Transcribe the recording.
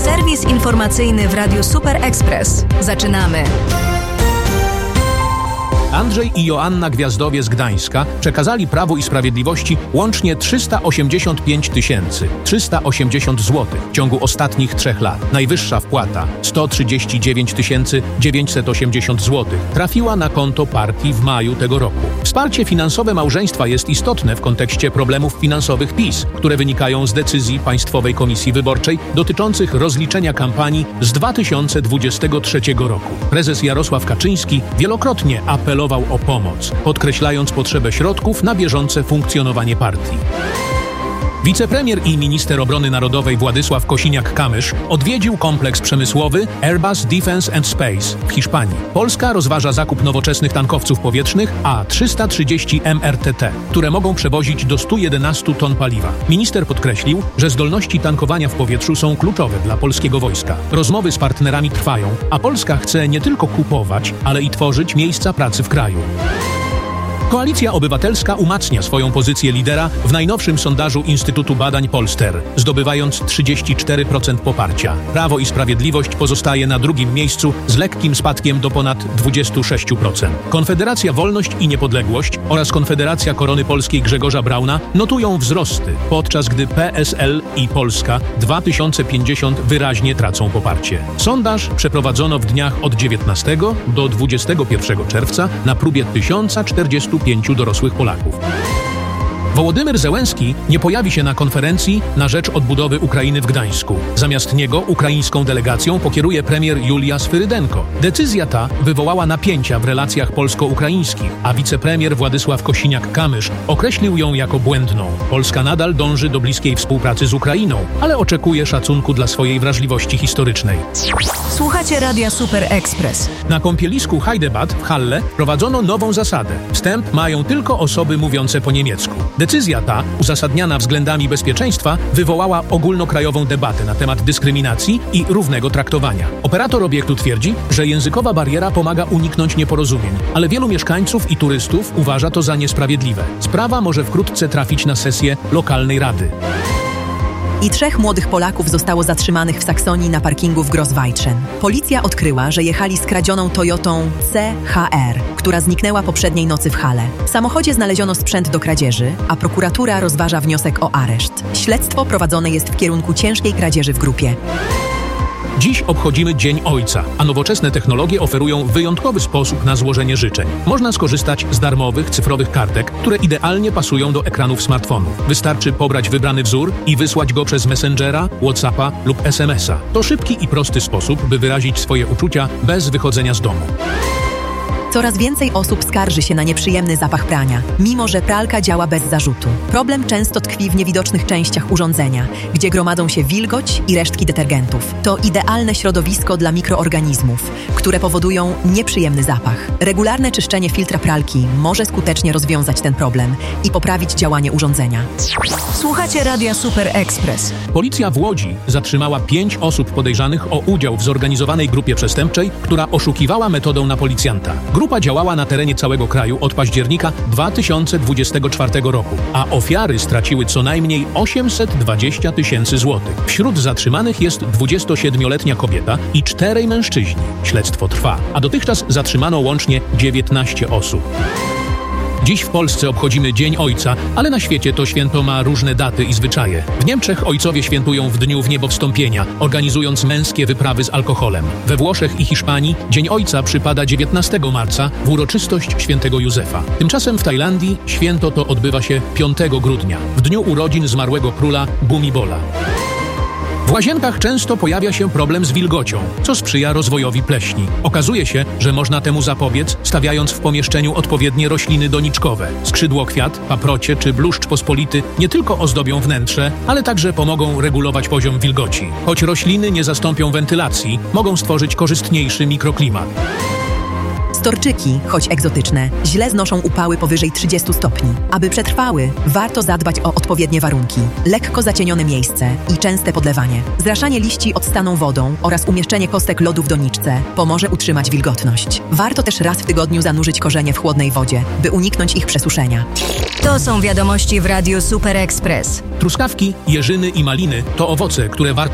Serwis informacyjny w Radiu Super Express. Zaczynamy. Andrzej i Joanna Gwiazdowie z Gdańska przekazali Prawu i Sprawiedliwości łącznie 385 380 zł w ciągu ostatnich 3 lat. Najwyższa wpłata, 139 980 zł, trafiła na konto partii w maju tego roku. Wsparcie finansowe małżeństwa jest istotne w kontekście problemów finansowych PiS, które wynikają z decyzji Państwowej Komisji Wyborczej dotyczących rozliczenia kampanii z 2023 roku. Prezes Jarosław Kaczyński wielokrotnie apelował o pomoc, podkreślając potrzebę środków na bieżące funkcjonowanie partii. Wicepremier i minister obrony narodowej Władysław Kosiniak-Kamysz odwiedził kompleks przemysłowy Airbus Defence and Space w Hiszpanii. Polska rozważa zakup nowoczesnych tankowców powietrznych A330 MRTT, które mogą przewozić do 111 ton paliwa. Minister podkreślił, że zdolności tankowania w powietrzu są kluczowe dla polskiego wojska. Rozmowy z partnerami trwają, a Polska chce nie tylko kupować, ale i tworzyć miejsca pracy w kraju. Koalicja Obywatelska umacnia swoją pozycję lidera w najnowszym sondażu Instytutu Badań Polster, zdobywając 34% poparcia. Prawo i Sprawiedliwość pozostaje na drugim miejscu z lekkim spadkiem do ponad 26%. Konfederacja Wolność i Niepodległość oraz Konfederacja Korony Polskiej Grzegorza Brauna notują wzrosty, podczas gdy PSL i Polska 2050 wyraźnie tracą poparcie. Sondaż przeprowadzono w dniach od 19 do 21 czerwca na próbie 1045 dorosłych Polaków. Wołodymyr Zełenski nie pojawi się na konferencji na rzecz odbudowy Ukrainy w Gdańsku. Zamiast niego ukraińską delegacją pokieruje premier Julia Swyrydenko. Decyzja ta wywołała napięcia w relacjach polsko-ukraińskich, a wicepremier Władysław Kosiniak-Kamysz określił ją jako błędną. Polska nadal dąży do bliskiej współpracy z Ukrainą, ale oczekuje szacunku dla swojej wrażliwości historycznej. Słuchacie Radia Super Express. Na kąpielisku Heidebad w Halle prowadzono nową zasadę. Wstęp mają tylko osoby mówiące po niemiecku. Decyzja ta, uzasadniana względami bezpieczeństwa, wywołała ogólnokrajową debatę na temat dyskryminacji i równego traktowania. Operator obiektu twierdzi, że językowa bariera pomaga uniknąć nieporozumień, ale wielu mieszkańców i turystów uważa to za niesprawiedliwe. Sprawa może wkrótce trafić na sesję lokalnej rady. I 3 młodych Polaków zostało zatrzymanych w Saksonii na parkingu w Grossweitschen. Policja odkryła, że jechali skradzioną Toyotą CHR, która zniknęła poprzedniej nocy w Halle. W samochodzie znaleziono sprzęt do kradzieży, a prokuratura rozważa wniosek o areszt. Śledztwo prowadzone jest w kierunku ciężkiej kradzieży w grupie. Dziś obchodzimy Dzień Ojca, a nowoczesne technologie oferują wyjątkowy sposób na złożenie życzeń. Można skorzystać z darmowych, cyfrowych kartek, które idealnie pasują do ekranów smartfonów. Wystarczy pobrać wybrany wzór i wysłać go przez Messengera, WhatsAppa lub SMS-a. To szybki i prosty sposób, by wyrazić swoje uczucia bez wychodzenia z domu. Coraz więcej osób skarży się na nieprzyjemny zapach prania, mimo że pralka działa bez zarzutu. Problem często tkwi w niewidocznych częściach urządzenia, gdzie gromadzą się wilgoć i resztki detergentów. To idealne środowisko dla mikroorganizmów, które powodują nieprzyjemny zapach. Regularne czyszczenie filtra pralki może skutecznie rozwiązać ten problem i poprawić działanie urządzenia. Słuchacie Radia Super Express. Policja w Łodzi zatrzymała 5 osób podejrzanych o udział w zorganizowanej grupie przestępczej, która oszukiwała metodą na policjanta. Grupa działała na terenie całego kraju od października 2024 roku, a ofiary straciły co najmniej 820 000 złotych. Wśród zatrzymanych jest 27-letnia kobieta i 4 mężczyźni. Śledztwo trwa, a dotychczas zatrzymano łącznie 19 osób. Dziś w Polsce obchodzimy Dzień Ojca, ale na świecie to święto ma różne daty i zwyczaje. W Niemczech ojcowie świętują w dniu Wniebowstąpienia, organizując męskie wyprawy z alkoholem. We Włoszech i Hiszpanii Dzień Ojca przypada 19 marca w uroczystość świętego Józefa. Tymczasem w Tajlandii święto to odbywa się 5 grudnia, w dniu urodzin zmarłego króla Bhumibola. W łazienkach często pojawia się problem z wilgocią, co sprzyja rozwojowi pleśni. Okazuje się, że można temu zapobiec, stawiając w pomieszczeniu odpowiednie rośliny doniczkowe. Skrzydłokwiat, paprocie czy bluszcz pospolity nie tylko ozdobią wnętrze, ale także pomogą regulować poziom wilgoci. Choć rośliny nie zastąpią wentylacji, mogą stworzyć korzystniejszy mikroklimat. Storczyki, choć egzotyczne, źle znoszą upały powyżej 30 stopni. Aby przetrwały, warto zadbać o odpowiednie warunki, lekko zacienione miejsce i częste podlewanie. Zraszanie liści odstaną wodą oraz umieszczenie kostek lodu w doniczce pomoże utrzymać wilgotność. Warto też raz w tygodniu zanurzyć korzenie w chłodnej wodzie, by uniknąć ich przesuszenia. To są wiadomości w Radiu Super Express. Truskawki, jeżyny i maliny to owoce, które warto